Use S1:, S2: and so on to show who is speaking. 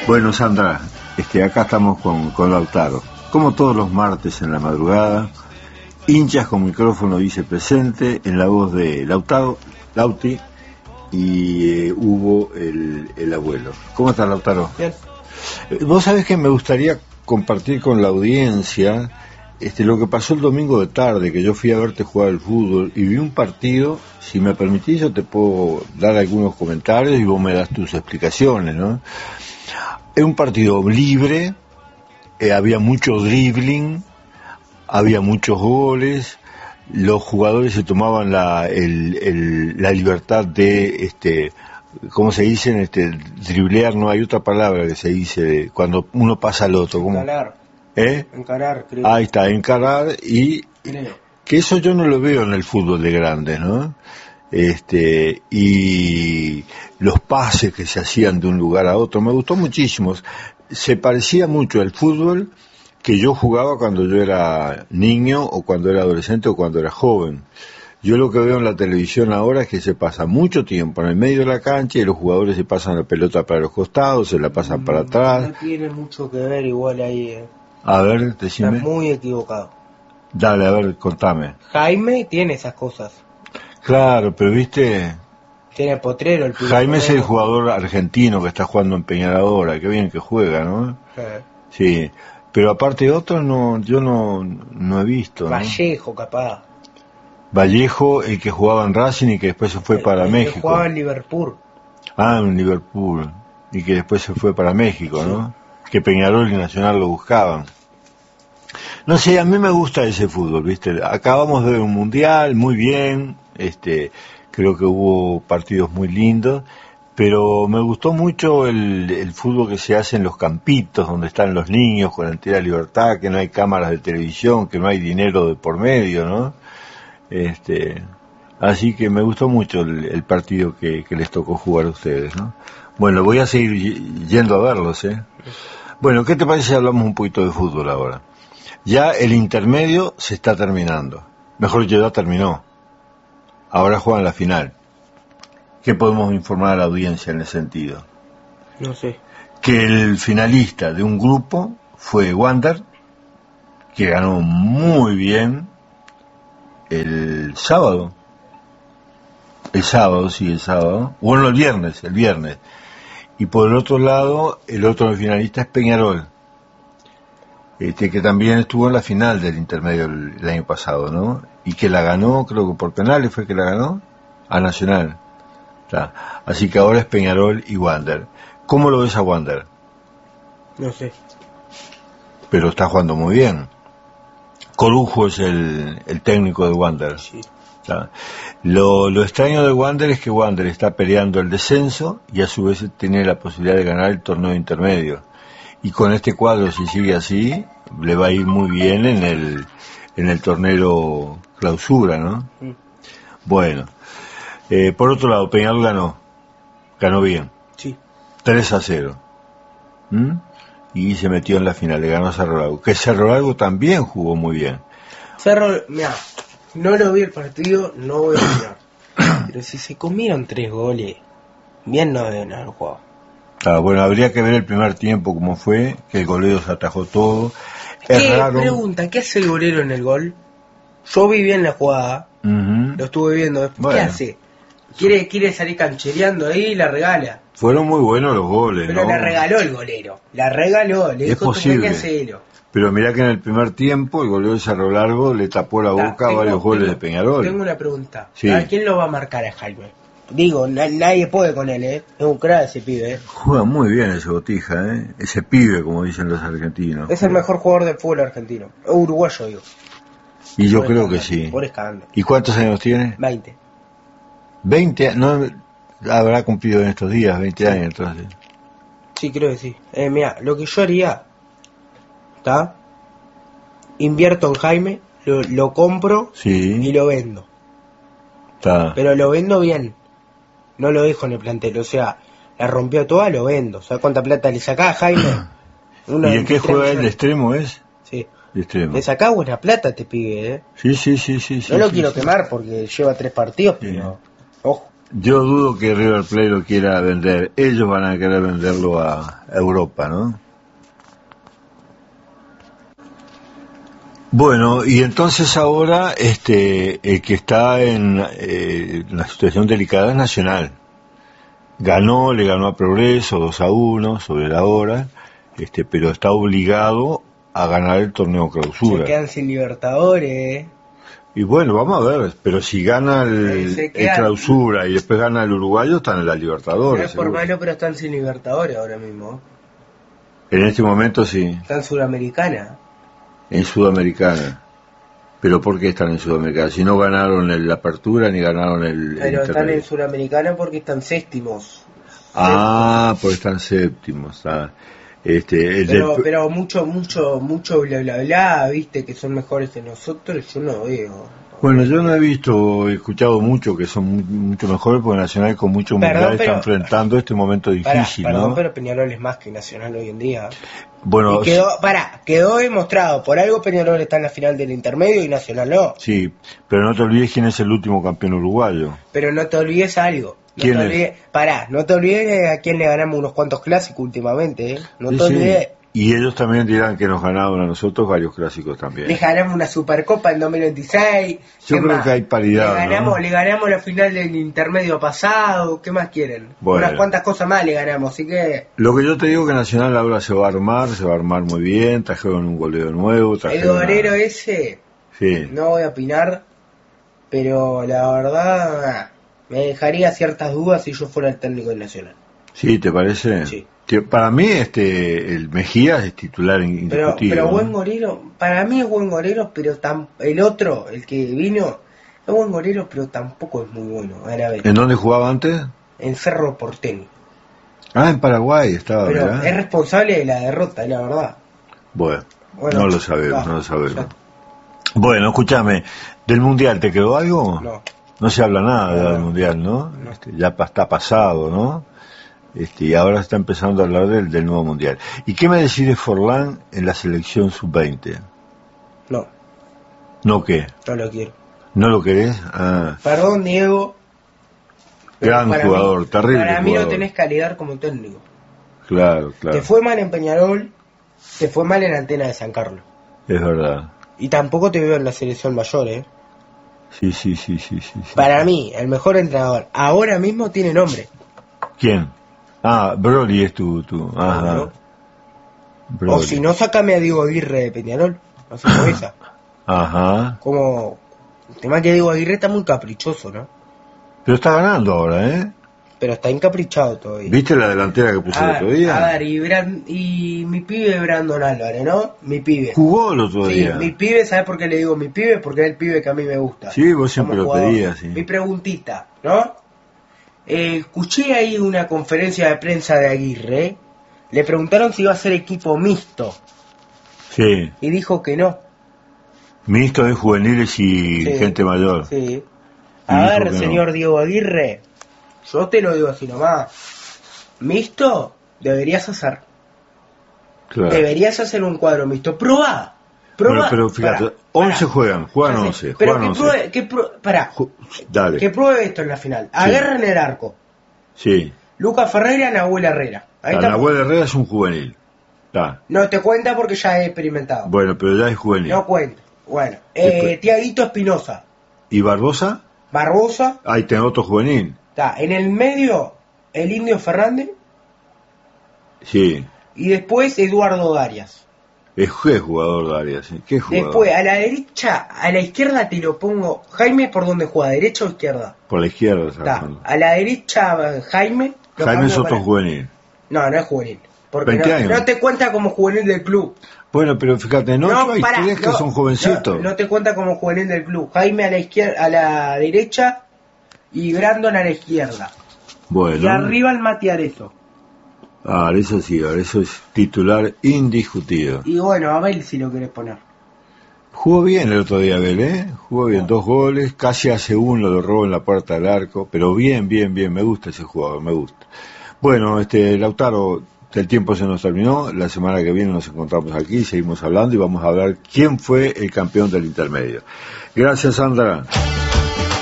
S1: Bueno, Sandra, acá estamos con Lautaro. Como todos los martes en la madrugada, hinchas con micrófono dice presente, en la voz de Lautaro, Lauti y Hugo, el abuelo. ¿Cómo estás, Lautaro?
S2: Bien.
S1: Vos sabés que me gustaría compartir con la audiencia lo que pasó el domingo de tarde, que yo fui a verte jugar al fútbol y vi un partido. Si me permitís, yo te puedo dar algunos comentarios y vos me das tus explicaciones, ¿no? Es un partido libre, había mucho dribbling, había muchos goles, los jugadores se tomaban la libertad de, ¿cómo se dice? Driblear, no hay otra palabra que se dice cuando uno pasa al otro. ¿Cómo?
S2: Encarar. Encarar, creo.
S1: Ahí está, encarar, y
S2: creo
S1: que eso yo no lo veo en el fútbol de grandes, ¿no? Y los pases que se hacían de un lugar a otro, me gustó muchísimo. Se parecía mucho al fútbol que yo jugaba cuando yo era niño, o cuando era adolescente, o cuando era joven. Yo lo que veo en la televisión ahora es que se pasa mucho tiempo en el medio de la cancha y los jugadores se pasan la pelota para los costados, se la pasan para atrás.
S2: No tiene mucho que ver igual ahí.
S1: A ver, decime.
S2: Estás muy equivocado.
S1: Dale, a ver, contame.
S2: Jaime tiene esas cosas.
S1: Claro, pero viste...
S2: Tiene Potrero, el pibe.
S1: Jaime es el jugador argentino que está jugando en Peñarol ahora, qué bien que juega, ¿no? Sí, pero aparte de otros yo no he visto, ¿no?
S2: Vallejo, capaz.
S1: Vallejo, el que jugaba en Racing y que después se fue para México.
S2: Que jugaba en Liverpool.
S1: Ah, en Liverpool, y que después se fue para México, ¿no? Que Peñarol y Nacional lo buscaban. No sé, a mí me gusta ese fútbol, ¿viste? Acabamos de ver un mundial, muy bien, creo que hubo partidos muy lindos, pero me gustó mucho el fútbol que se hace en los campitos, donde están los niños con entera libertad, que no hay cámaras de televisión, que no hay dinero de por medio, ¿no? Así que me gustó mucho el partido que les tocó jugar a ustedes, ¿no? Bueno, voy a seguir yendo a verlos, ¿eh? Bueno, ¿qué te parece si hablamos un poquito de fútbol ahora? Ya el intermedio se está terminando. Mejor dicho, ya terminó. Ahora juegan la final. ¿Qué podemos informar a la audiencia en ese sentido?
S2: No sé.
S1: Que el finalista de un grupo fue Wander, que ganó muy bien el sábado. El sábado. Bueno, el viernes. Y por el otro lado, el otro finalista es Peñarol, que también estuvo en la final del intermedio el año pasado, ¿no? Y que la ganó, creo que por penales fue que la ganó, a Nacional. Así que ahora es Peñarol y Wander. ¿Cómo lo ves a Wander?
S2: No sé.
S1: Pero está jugando muy bien. Corujo es el técnico de Wander.
S2: Sí.
S1: Lo extraño de Wander es que Wander está peleando el descenso y a su vez tiene la posibilidad de ganar el torneo intermedio. Y con este cuadro, si sigue así, le va a ir muy bien en el torneo clausura, ¿no?
S2: Sí.
S1: Bueno, por otro lado, Peñarol ganó bien.
S2: Sí.
S1: 3-0. Y se metió en la final, le ganó a Cerro Largo. Que Cerro Largo también jugó muy bien.
S2: Cerro, mira, no lo vi el partido, no voy a opinar. Pero si se comieron 3 goles, bien no deben haber jugado.
S1: Bueno, habría que ver el primer tiempo cómo fue, que el golero se atajó todo. Es raro.
S2: Pregunta, ¿qué hace el golero en el gol? Yo vi bien la jugada, lo estuve viendo después. Bueno. ¿Qué hace? ¿Quiere salir canchereando ahí y la regala?
S1: Fueron muy buenos los goles,
S2: pero
S1: ¿no?
S2: La regaló el golero, le dijo,
S1: posible.
S2: ¿qué hacelo?
S1: Pero mirá que en el primer tiempo el golero de Cerro Largo le tapó la boca a varios goles de Peñarol.
S2: Tengo una pregunta,
S1: sí.
S2: ¿A quién lo va a marcar a Jaime? Digo, nadie puede con él, Es un crack ese pibe,
S1: Juega muy bien ese Botija, Ese pibe, como dicen los argentinos.
S2: Es el mejor jugador del fútbol argentino. Uruguayo, digo.
S1: Y yo creo que sí.
S2: Por escándalo.
S1: ¿Y cuántos años tiene?
S2: 20.
S1: 20, no habrá cumplido en estos días, 20 años entonces.
S2: Sí, creo que sí. Mira, lo que yo haría, ¿está? Invierto en Jaime, lo compro,
S1: sí,
S2: y lo vendo.
S1: Está.
S2: Pero lo vendo bien. No lo dejo en el plantel, o sea, la rompió toda, lo vendo. ¿Sabes cuánta plata le sacá a Jaime?
S1: ¿Y en qué juega el extremo es?
S2: Sí.
S1: El extremo.
S2: Le sacá buena plata, te pibe,
S1: Sí.
S2: No lo quiero quemar porque lleva 3 partidos, pero... Ojo.
S1: Yo dudo que River Plate lo quiera vender. Ellos van a querer venderlo a Europa, ¿no? Bueno, y entonces ahora el que está en una situación delicada es Nacional. Le ganó a Progreso 2-1 sobre la hora, pero está obligado a ganar el torneo Clausura.
S2: Se quedan sin Libertadores.
S1: Y bueno, vamos a ver, pero si gana el Clausura y después gana el uruguayo, están en la Libertadores.
S2: No es por malo, pero están sin Libertadores ahora mismo.
S1: En este momento sí.
S2: Están en Sudamericana.
S1: En Sudamericana. ¿Pero por qué están en Sudamericana? Si no ganaron la apertura ni ganaron el
S2: Pero están en Sudamericana porque están séptimos.
S1: Porque están séptimos.
S2: Pero mucho bla bla bla, viste, que son mejores que nosotros, yo no veo.
S1: Bueno, yo no he escuchado mucho que son mucho mejores, porque Nacional con mucha humildad está enfrentando este momento difícil,
S2: perdón,
S1: ¿no?
S2: Pero Peñarol es más que Nacional hoy en día.
S1: Bueno,
S2: y quedó demostrado, por algo Peñarol está en la final del intermedio y Nacional no.
S1: Sí, pero no te olvides quién es el último campeón uruguayo.
S2: Pero no te olvides algo.
S1: ¿Quién es?
S2: No te olvides a quién le ganamos unos cuantos clásicos últimamente, ¿eh? No te olvides.
S1: Y ellos también dirán que nos ganaron a nosotros varios clásicos también.
S2: Les ganamos una Supercopa en 2026.
S1: Yo creo que hay paridad.
S2: Le ganamos la final del intermedio pasado. ¿Qué más quieren?
S1: Bueno,
S2: unas cuantas cosas más le ganamos, así que...
S1: Lo que yo te digo que Nacional ahora se va a armar muy bien. Trajeron un goleo nuevo.
S2: El golero ese,
S1: sí.
S2: No voy a opinar, pero la verdad me dejaría ciertas dudas si yo fuera el técnico del Nacional.
S1: ¿Sí? ¿Te parece?
S2: Sí.
S1: Para mí el Mejía es titular indiscutible.
S2: Pero buen golero, para mí es buen golero, pero el otro, el que vino, es buen golero, pero tampoco es muy bueno.
S1: ¿En dónde jugaba antes?
S2: En Cerro Porteño.
S1: En Paraguay estaba,
S2: pero
S1: ¿verdad?
S2: Es responsable de la derrota, la verdad.
S1: Bueno, no lo sabemos, Ya. Bueno, escúchame, ¿del Mundial te quedó algo?
S2: No.
S1: No se habla nada del Mundial, ¿no? Ya está pasado, ¿no? Y ahora está empezando a hablar del nuevo Mundial. ¿Y qué me decís de Forlán en la selección sub-20?
S2: No.
S1: ¿No qué?
S2: No lo quiero.
S1: ¿No lo querés?
S2: Perdón, Diego.
S1: Gran jugador, terrible
S2: Para mí
S1: jugador.
S2: no tenés calidad como técnico.
S1: Claro.
S2: Te fue mal en Peñarol, te fue mal en Antena de San Carlos.
S1: Es verdad.
S2: Y tampoco te veo en la selección mayor, ¿eh?
S1: Sí.
S2: Para mí, el mejor entrenador ahora mismo tiene nombre.
S1: ¿Quién? Broly es tu. Ajá.
S2: ¿No? O si no, sácame a Diego Aguirre de Peñarol. No se esa.
S1: Ajá.
S2: Como. El tema que Diego Aguirre está muy caprichoso, ¿no?
S1: Pero está ganando ahora, ¿eh?
S2: Pero está encaprichado todavía.
S1: ¿Viste la delantera que puso el otro día?
S2: A ver, y mi pibe Brandon Álvarez, ¿no? Mi pibe.
S1: Jugó el otro día.
S2: Sí, mi pibe, ¿sabes por qué le digo mi pibe? Porque es el pibe que a mí me gusta.
S1: Sí, vos siempre lo pedías, sí.
S2: Mi preguntita, ¿no? Escuché ahí una conferencia de prensa de Aguirre. Le preguntaron si iba a ser equipo mixto.
S1: Sí.
S2: Y dijo que no.
S1: Mixto de juveniles y gente mayor.
S2: Sí. A ver, señor Diego Aguirre, yo te lo digo así nomás. Mixto deberías hacer.
S1: Claro.
S2: Deberías hacer un cuadro mixto. Probá.
S1: Pero fíjate, 11 juegan 11.
S2: Pero
S1: juegan
S2: dale. Que pruebe esto en la final. Aguirre en el arco.
S1: Sí.
S2: Lucas Ferreira, Nahuel Herrera.
S1: Nahuel Herrera es un juvenil.
S2: No te cuenta porque ya he experimentado.
S1: Bueno, pero ya es juvenil.
S2: No cuenta. Bueno, Tiaguito Espinosa.
S1: ¿Y Barbosa? Ahí tenés otro juvenil.
S2: En el medio, el Indio Fernández.
S1: Sí.
S2: Y después Eduardo Darias.
S1: Es jugador Darias, ¿sí? ¿Qué jugador?
S2: Después, a la derecha, a la izquierda te lo pongo. Jaime, ¿por dónde juega? ¿Derecha o izquierda?
S1: Por la izquierda.
S2: A la derecha, Jaime.
S1: Jaime es otro juvenil.
S2: No es juvenil. Porque no te cuenta como juvenil del club.
S1: Bueno, pero fíjate, hay tres que son jovencitos.
S2: No te cuenta como juvenil del club. Jaime a la izquierda, a la derecha y Brandon a la izquierda.
S1: Bueno.
S2: Y arriba el Mati Arezzo.
S1: Arezzo sí, Arezzo es titular indiscutido.
S2: Y bueno, a Abel si lo querés poner.
S1: Jugó bien el otro día Abel, ¿eh? Jugó bien, 2 goles, casi hace uno, lo robó en la puerta del arco, pero bien, me gusta ese jugador, me gusta. Bueno, Lautaro, el tiempo se nos terminó, la semana que viene nos encontramos aquí, seguimos hablando y vamos a hablar quién fue el campeón del intermedio. Gracias, Sandra.